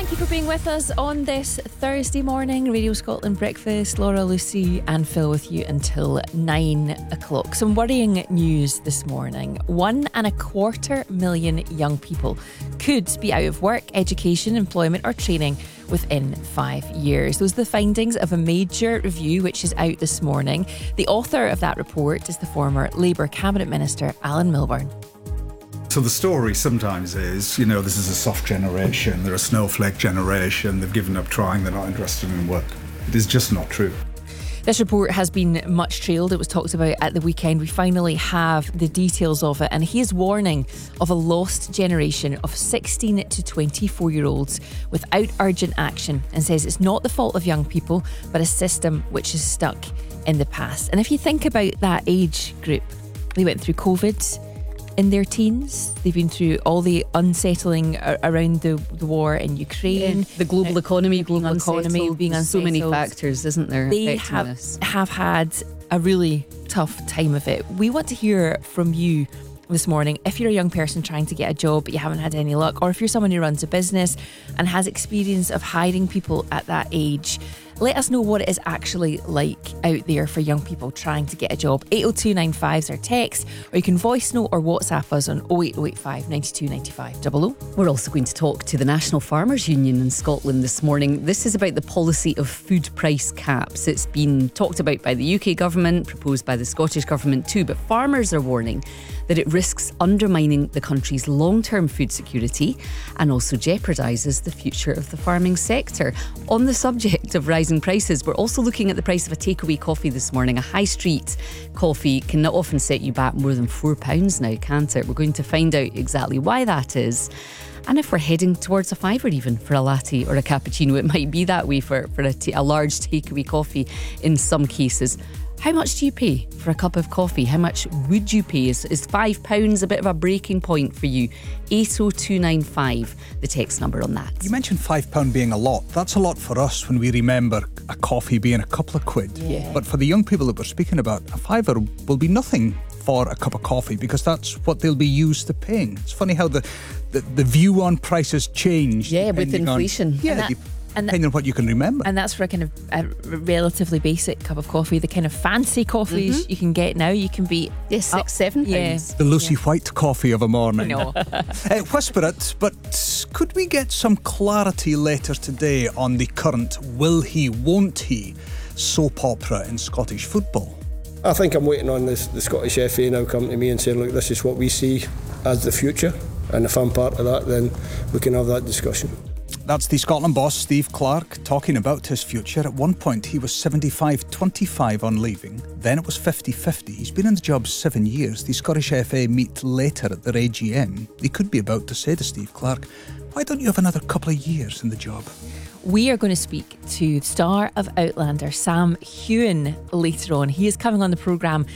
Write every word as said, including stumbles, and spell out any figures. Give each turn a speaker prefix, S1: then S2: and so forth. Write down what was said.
S1: Thank you for being with us on this Thursday morning. Radio Scotland Breakfast. Laura, Lucy and Phil with you until nine o'clock. Some worrying news this morning. One and a quarter million young people could be out of work, education, employment or training within five years. Those are the findings of a major review which is out this morning. The author of that report is the former Labour Cabinet Minister Alan Milburn.
S2: So the story sometimes is, you know, this is a soft generation, they're a snowflake generation, they've given up trying, they're not interested in work. It is just not true.
S1: This report has been much trailed. It was talked about at the weekend. We finally have the details of it, and he is warning of a lost generation of sixteen to twenty-four year olds without urgent action, and says it's not the fault of young people but a system which is stuck in the past. And if you think about that age group, they went through COVID in their teens. They've been through all the unsettling around the, the war in Ukraine,
S3: yeah. the global economy,
S1: global
S3: being
S1: economy
S3: unsettled.
S1: being
S3: so many factors, isn't there?
S1: They have
S3: this.
S1: have had a really tough time of it. We want to hear from you this morning. If you're a young person trying to get a job but you haven't had any luck, or if you're someone who runs a business and has experience of hiring people at that age, let us know what it is actually like out there for young people trying to get a job. eight oh two nine five is our text, or you can voice note or WhatsApp us on oh eight oh eight five, nine two nine five. Double O.
S3: We're also going to talk to the National Farmers Union in Scotland this morning. This is about the policy of food price caps. It's been talked about by the U K government, proposed by the Scottish government too, but farmers are warning that it risks undermining the country's long-term food security and also jeopardises the future of the farming sector. On the subject of rising prices, we're also looking at the price of a takeaway coffee this morning. A high street coffee can often set you back more than four pounds now, can't it? We're going to find out exactly why that is, and if we're heading towards a fiver even for a latte or a cappuccino. It might be that way for, for a, ta- a large takeaway coffee in some cases. How much do you pay for a cup of coffee? How much would you pay? Is, is five pounds a bit of a breaking point for you? eight oh two nine five, the text number on that.
S4: You mentioned five pounds being a lot. That's a lot for us when we remember a coffee being a couple of quid.
S1: Yeah.
S4: But for the young people that we're speaking about, a fiver will be nothing for a cup of coffee because that's what they'll be used to paying. It's funny how the, the, the view on prices change.
S3: Yeah, with inflation.
S4: On, yeah,
S1: And that-
S4: the,
S1: And
S4: depending on what you can remember.
S1: And that's for a kind of a relatively basic cup of coffee. The kind of fancy coffees mm-hmm. you can get now, you can be
S3: yeah, six, up, seven pounds.
S1: Yeah.
S4: The Lucy
S1: yeah.
S4: White coffee of a morning.
S1: No.
S4: uh, whisper it, but could we get some clarity later today on the current will he, won't he soap opera in Scottish football?
S5: I think I'm waiting on this, the Scottish F A now come to me and say, look, this is what we see as the future, and if I'm part of that, then we can have that discussion.
S4: That's the Scotland boss, Steve Clarke, talking about his future. At one point, he was seventy-five twenty-five on leaving. Then it was fifty fifty. He's been in the job seven years. The Scottish F A meet later at their A G M. They could be about to say to Steve Clarke, why don't you have another couple of years in the job?
S1: We are going to speak to star of Outlander, Sam Heughan, later on. He is coming on the programme